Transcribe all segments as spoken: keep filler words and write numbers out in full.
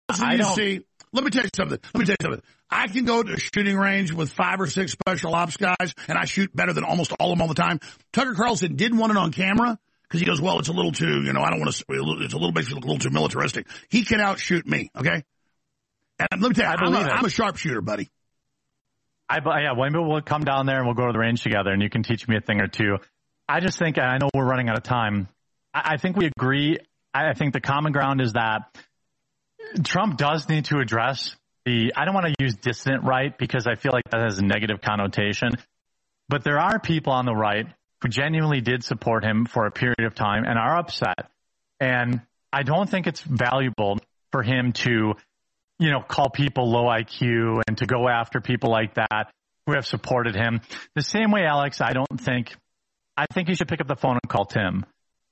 I you see, let me tell you something. Let me tell you something. I can go to a shooting range with five or six special ops guys, and I shoot better than almost all of them all the time. Tucker Carlson didn't want it on camera because he goes, well, it's a little too, you know, I don't want to, it's a little bit, a little too militaristic. He can outshoot me, okay? And let me tell you, I'm a, I'm a sharpshooter, buddy. I, yeah, well, maybe we'll come down there and we'll go to the range together, and you can teach me a thing or two. I just think, I know we're running out of time. I, I think we agree. I, I think the common ground is that Trump does need to address the, I don't want to use dissident right because I feel like that has a negative connotation, but there are people on the right who genuinely did support him for a period of time and are upset. And I don't think it's valuable for him to, you know, call people low I Q and to go after people like that who have supported him. The same way, Alex, I don't think, I think you should pick up the phone and call Tim.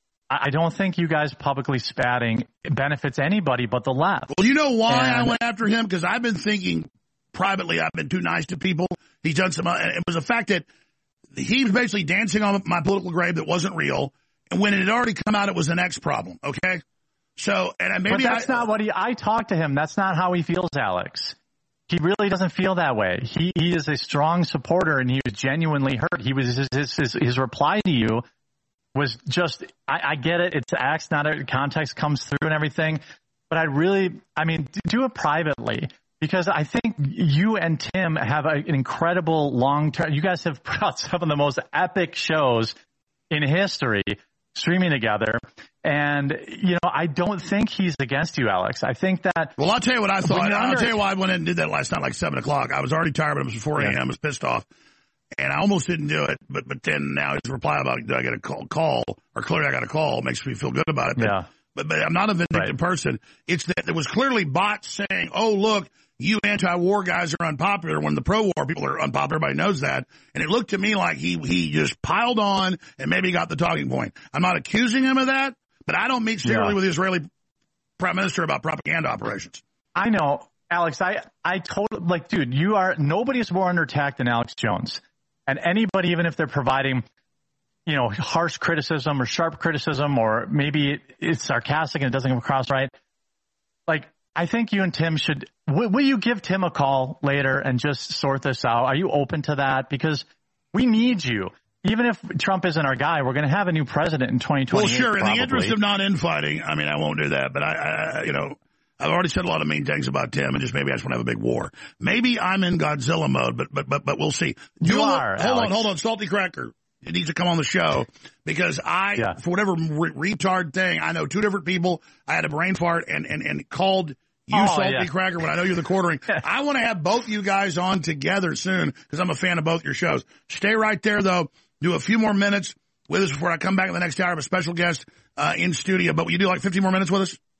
I don't think you guys publicly spatting benefits anybody but the left. Well, you know why and, I went after him? Because I've been thinking privately I've been too nice to people. He's done some, and it was the fact that he was basically dancing on my political grave that wasn't real. And when it had already come out, it was the next problem, okay? So, and maybe But that's I, not what he, I talked to him. That's not how he feels, Alex. He really doesn't feel that way. He, he is a strong supporter, and he was genuinely hurt. He was, his, his, his, his reply to you was just, I, I get it. It's acts, not a context comes through and everything. But I really, I mean, do it privately, because I think you and Tim have a, an incredible long term. You guys have put out some of the most epic shows in history streaming together. And, you know, I don't think he's against you, Alex. I think that. Well, I'll tell you what I thought. I'll tell you why I went in and did that last night, like seven o'clock. I was already tired, but it was four a.m. Yeah. I was pissed off. And I almost didn't do it, but but then now his reply about, did I get a call, call or clearly I got a call, makes me feel good about it. But, yeah. but, but I'm not a vindictive right. person. It's that there was clearly bots saying, oh, look, you anti-war guys are unpopular when the pro-war people are unpopular. Everybody knows that. And it looked to me like he, he just piled on and maybe got the talking point. I'm not accusing him of that, but I don't meet secretly yeah. with the Israeli prime minister about propaganda operations. I know, Alex, I, I totally, like, dude, you are, nobody is more under attack than Alex Jones. And anybody, even if they're providing, you know, harsh criticism or sharp criticism, or maybe it's sarcastic and it doesn't come across right, like, I think you and Tim should, will, will you give Tim a call later and just sort this out? Are you open to that? Because we need you. Even if Trump isn't our guy, we're going to have a new president in twenty twenty-eight. Well, sure. Probably. In the interest of not infighting, I mean, I won't do that. But I, I, you know, I've already said a lot of mean things about Tim, and just maybe I just want to have a big war. Maybe I'm in Godzilla mode, but but but but we'll see. You You'll, are. Hold Alex. on, hold on. Salty Cracker, it needs to come on the show because I, yeah. for whatever re- retard thing, I know two different people. I had a brain fart and and and called you oh, Salty yeah. Cracker when I know you're the quartering. I want to have both you guys on together soon because I'm a fan of both your shows. Stay right there though. Do a few more minutes with us before I come back in the next hour. I have a special guest uh, in studio, but will you do like fifteen more minutes with us?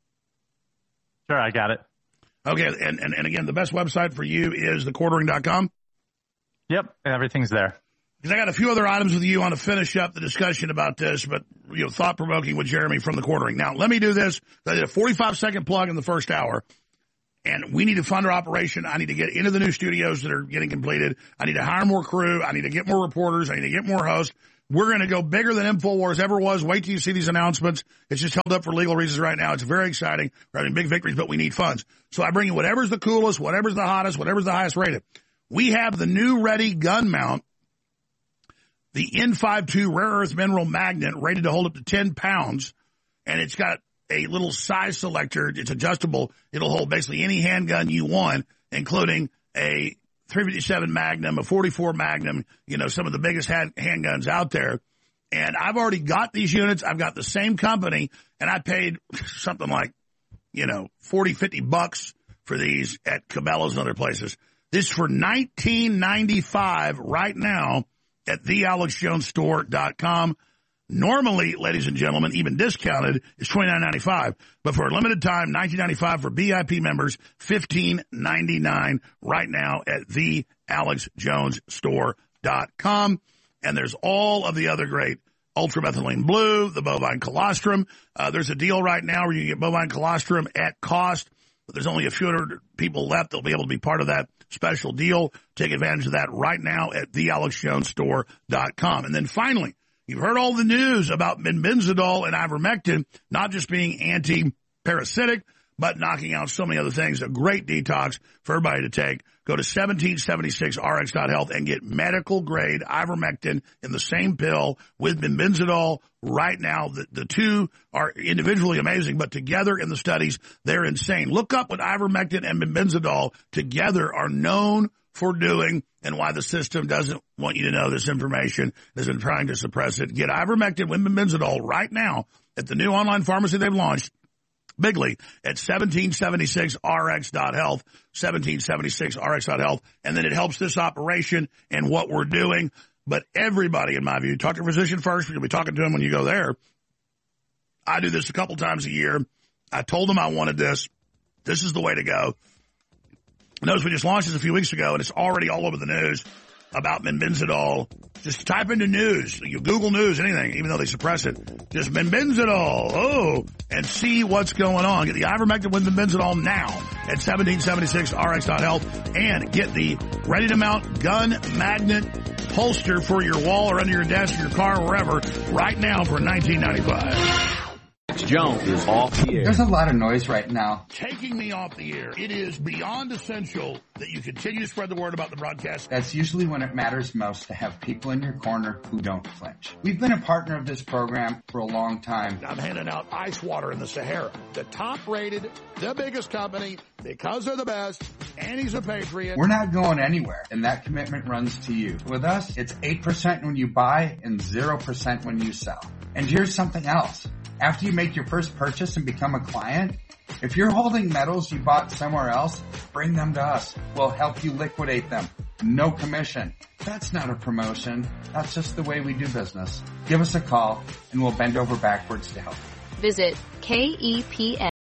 Sure, I got it. Okay, and, and, and again, the best website for you is the quartering dot com? Yep, everything's there. Because I got a few other items with you on to finish up the discussion about this, but, you know, thought-provoking with Jeremy from the Quartering. Now, let me do this. I did a forty-five second plug in the first hour, and we need to fund our operation. I need to get into the new studios that are getting completed. I need to hire more crew. I need to get more reporters. I need to get more hosts. We're going to go bigger than InfoWars ever was. Wait till you see these announcements. It's just held up for legal reasons right now. It's very exciting. We're having big victories, but we need funds. So I bring you whatever's the coolest, whatever's the hottest, whatever's the highest rated. We have the new ready gun mount, the N fifty-two rare earth mineral magnet, rated to hold up to ten pounds, and it's got a little size selector. It's adjustable. It'll hold basically any handgun you want, including a three fifty-seven Magnum, a forty-four Magnum, you know, some of the biggest hand, handguns out there. And I've already got these units. I've got the same company, and I paid something like, you know, forty, fifty bucks for these at Cabela's and other places. This is for nineteen ninety-five right now at the alex jones store dot com. Normally, ladies and gentlemen, even discounted, is twenty-nine ninety-five. But for a limited time, nineteen ninety-five for V I P members, fifteen ninety-nine right now at the alex jones store dot com. And there's all of the other great ultramethylene blue, the bovine colostrum. Uh, there's a deal right now where you get bovine colostrum at cost. But there's only a few hundred people left that'll be able to be part of that special deal. Take advantage of that right now at the alex jones store dot com. And then finally, you've heard all the news about benzidol and ivermectin not just being anti-parasitic, but knocking out so many other things. A great detox for everybody to take. Go to seventeen seventy-six R X dot health and get medical grade ivermectin in the same pill with benzidol right now. The, the two are individually amazing, but together in the studies, they're insane. Look up what ivermectin and benzidol together are known for doing and why the system doesn't want you to know this information, has been trying to suppress it. Get ivermectin with benzidol right now at the new online pharmacy they've launched, Bigly, at seventeen seventy-six R X dot health, seventeen seventy-six R X dot health, and then it helps this operation and what we're doing. But everybody, in my view, talk to a physician first. You'll be talking to him when you go there. I do this a couple times a year. I told them I wanted this. This is the way to go. Notice we just launched this a few weeks ago, and it's already all over the news about benzidol. Just type into news. You Google news, anything, even though they suppress it. Just benzidol, oh, and see what's going on. Get the ivermectin with benzidol now at seventeen seventy-six R X dot health, and get the ready-to-mount gun magnet holster for your wall or under your desk, your car, wherever, right now for nineteen ninety-five. Jones is off the air. There's a lot of noise right now. Taking me off the air. It is beyond essential that you continue to spread the word about the broadcast. That's usually when it matters most, to have people in your corner who don't flinch. We've been a partner of this program for a long time. I'm handing out ice water in the Sahara. The top rated, the biggest company, because they're the best, and he's a patriot. We're not going anywhere, and that commitment runs to you. With us, it's eight percent when you buy and zero percent when you sell. And here's something else. After you make your first purchase and become a client, if you're holding metals you bought somewhere else, bring them to us. We'll help you liquidate them. No commission. That's not a promotion. That's just the way we do business. Give us a call and we'll bend over backwards to help. Visit K E P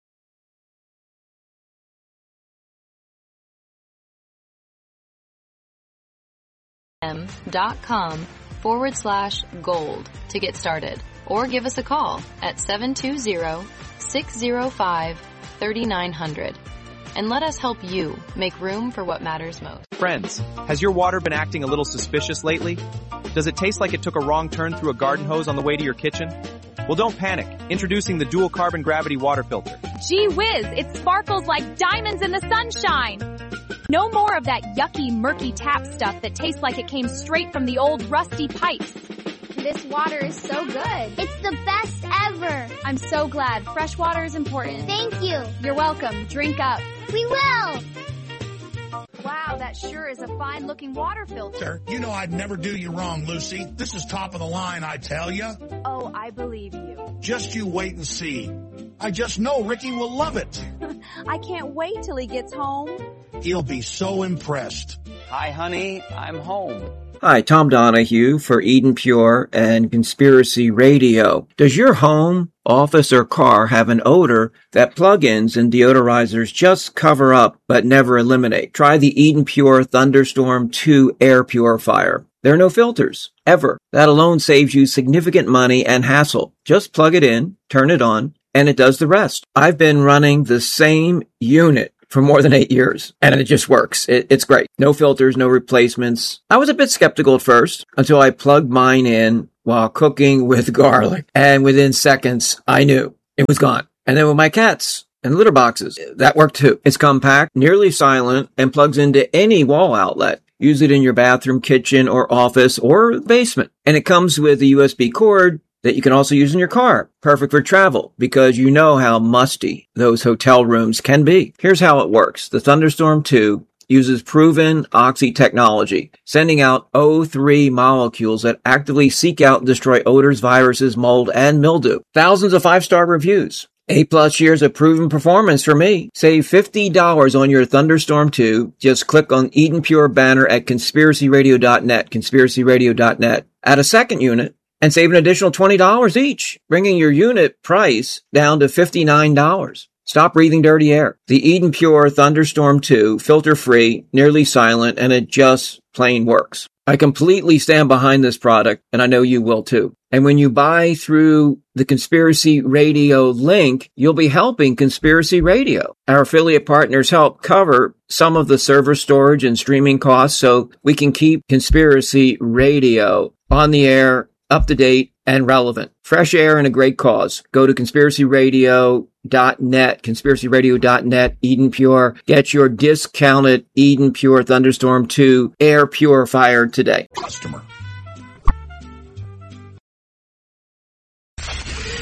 N dot com forward slash gold to get started, or give us a call at seven two zero, six zero five, three nine zero zero and let us help you make room for what matters most. Friends, has your water been acting a little suspicious lately? Does it taste like it took a wrong turn through a garden hose on the way to your kitchen? Well, don't panic. Introducing the dual carbon gravity water filter. Gee whiz, it sparkles like diamonds in the sunshine. No more of that yucky, murky tap stuff that tastes like it came straight from the old rusty pipes. This water is so good. It's the best ever. I'm so glad. Fresh water is important. Thank you. You're welcome. Drink up. We will. Wow, that sure is a fine-looking water filter. You know I'd never do you wrong, Lucy. This is top of the line, I tell you. Oh, I believe you. Just you wait and see. I just know Ricky will love it. I can't wait till he gets home. He'll be so impressed. Hi, honey. I'm home. Hi, Tom Donahue for Eden Pure and Conspiracy Radio. Does your home, office, or car have an odor that plug-ins and deodorizers just cover up but never eliminate? Try the Eden Pure Thunderstorm two air purifier. There are no filters, ever. That alone saves you significant money and hassle. Just plug it in, turn it on, and it does the rest. I've been running the same unit for more than eight years, and it just works. It, it's great. No filters, no replacements. I was a bit skeptical at first until I plugged mine in while cooking with garlic, and within seconds, I knew it was gone. And then with my cats and litter boxes, that worked too. It's compact, nearly silent, and plugs into any wall outlet. Use it in your bathroom, kitchen, or office, or basement. And it comes with a U S B cord that you can also use in your car. Perfect for travel, because you know how musty those hotel rooms can be. Here's how it works. The Thunderstorm two uses proven Oxy technology, sending out O three molecules that actively seek out and destroy odors, viruses, mold, and mildew. Thousands of five-star reviews. Eight plus years of proven performance for me. Save fifty dollars on your Thunderstorm two. Just click on Eden Pure banner at conspiracy radio dot net, conspiracy radio dot net. Add a second unit and save an additional twenty dollars each, bringing your unit price down to fifty-nine dollars. Stop breathing dirty air. The Eden Pure Thunderstorm two, filter-free, nearly silent, and it just plain works. I completely stand behind this product, and I know you will too. And when you buy through the Conspiracy Radio link, you'll be helping Conspiracy Radio. Our affiliate partners help cover some of the server storage and streaming costs so we can keep Conspiracy Radio on the air, up to date, and relevant. Fresh air and a great cause. Go to conspiracy radio dot net, conspiracy radio dot net, Eden Pure. Get your discounted Eden Pure Thunderstorm two air purifier today. Customer.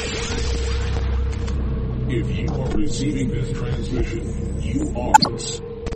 If you are receiving this transmission, you are